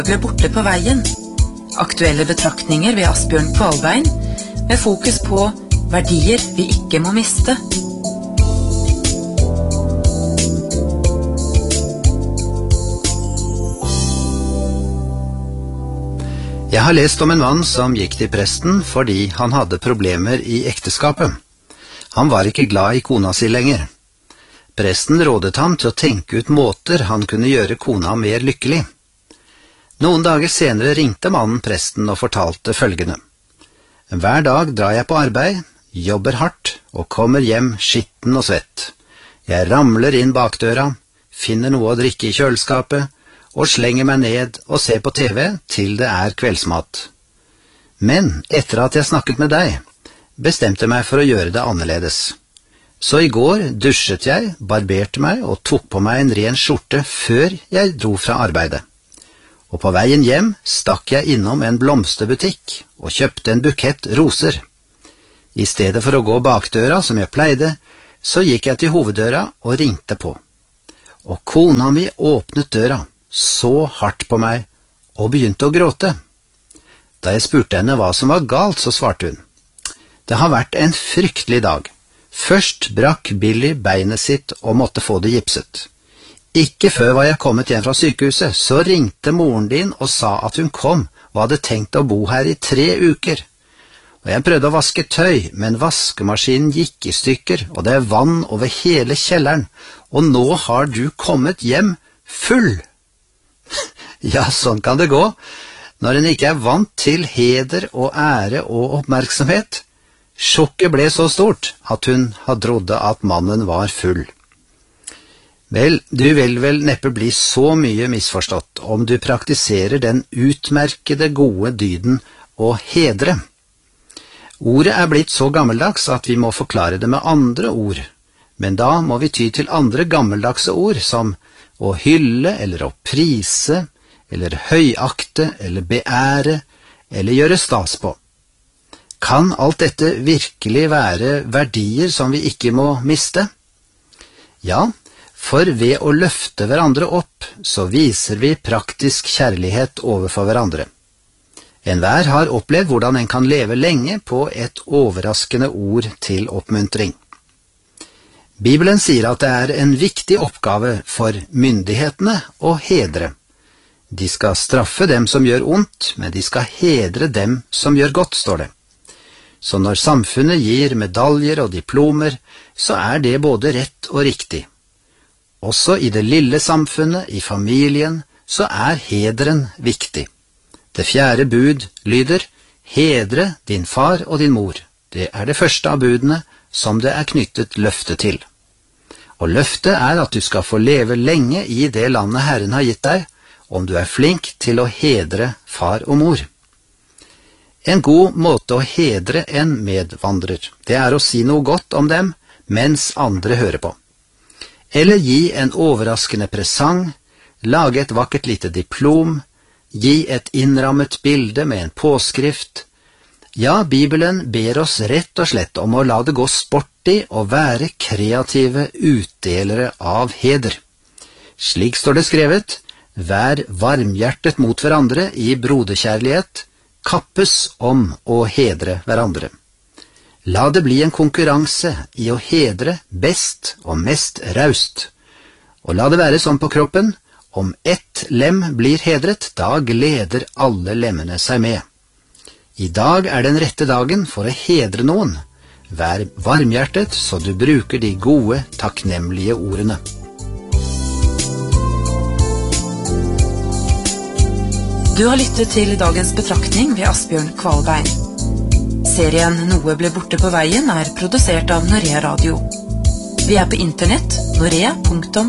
ble borte på veien. Aktuelle betraktninger ved Asbjørn Kvalbein, med fokus på verdier vi ikke må miste. Jeg har lest om en mann som gikk til presten fordi han hadde problemer i ekteskapet. Han var ikke glad i kona si lenger. Presten rådet ham til å tenke ut måter han kunne gjøre kona mer lykkelig. Noen dager senere ringte mannen presten og fortalte følgende. Hver dag drar jeg på arbeid, jobber hardt og kommer hjem skitten og svett. Jeg ramler inn bakdøra, finner noe å drikke i kjøleskapet, og slenger meg ned og ser på TV til det er kveldsmat. Men etter at jeg snakket med deg, bestemte jeg meg for å gjøre det annerledes. Så i går dusjet jeg, barberte meg og tok på meg en ren skjorte før jeg dro fra arbeidet. Og på veien hjem stakk jeg innom en blomsterbutikk og kjøpte en bukett roser. I stedet for å gå bakdøra som jeg pleide, så gikk jeg til hoveddøra og ringte på. Og kona mi åpnet døra, så hardt på meg, og begynte å gråte. Da jeg spurte henne hva som var galt, så svarte hun. Det har vært en fryktelig dag. Først brakk Billy beinet sitt og måtte få det gipset. Ikke før var jeg kommet hjem fra sykehuset, så ringte moren din og sa at hun kom og hadde tenkt å bo her i 3 uker. Og jeg prøvde å vaske tøy, men vaskemaskinen gikk i stykker, og det er vann over hele kjelleren, og nå har du kommet hjem full. Ja, sånn kan det gå, når en ikke er vant til heder og ære og oppmerksomhet. Sjokket ble så stort at hun trodde at mannen var full. Vel, du vil vel neppe bli så mye misforstått om du praktiserer den utmerkede gode dyden å hedre. Ordet er blitt så gammeldags at vi må forklare det med andre ord, men da må vi ty til andre gammeldagse ord som å hylle eller å prise, eller høyakte, eller beære, eller gjøre stas på. Kan alt dette virkelig være verdier som vi ikke må miste? Ja, for ved å løfte hverandre opp, så viser vi praktisk kjærlighet overfor hverandre. Enhver har opplevd hvordan en kan leve lenge på et overraskende ord til oppmuntring. Bibelen sier at det er en viktig oppgave for myndighetene å hedre. De skal straffe dem som gjør ondt, men de skal hedre dem som gjør godt, står det. Så når samfunnet gir medaljer og diplomer, så er det både rett og riktig. Også i det lille samfunnet, i familien, så er hedren viktig. Det 4. bud lyder, hedre din far og din mor. Det er det første av budene som det er knyttet løfte til. Og løftet er at du skal få leve lenge i det landet Herren har gitt deg, om du er flink til å hedre far og mor. En god måte å hedre en medvandrer, det er å si noe godt om dem mens andre hører på. Eller gi en overraskende presang, lage et vakkert lite diplom, gi et innrammet bilde med en påskrift. Ja, Bibelen ber oss rett og slett om å la det gå sport i å være kreative utdelere av heder. Slik står det skrevet, vær varmhjertet mot hverandre i broderkjærlighet, kappes om å hedre hverandre. La det bli en konkurranse i å hedre best og mest raust. Og la det være sånn på kroppen, om ett lem blir hedret, da gleder alle lemmene seg med. I dag er den rette dagen for å hedre noen. Vær varmhjertet så du bruker de gode, takknemlige ordene. Du har lyttet til dagens betraktning ved Asbjørn Kvalbein. Serien Noe ble borte på veien er produsert av Norea Radio. Vi er på internett, norea.no.